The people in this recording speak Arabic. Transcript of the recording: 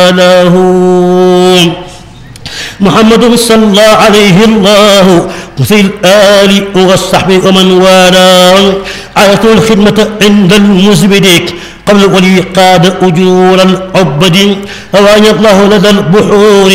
له محمد صلى عليه الله وفي الآل والصحب ومن والاه آية الخدمة عند المزبد قبل ولي قاد أجور العبد وأن الله لدى البحور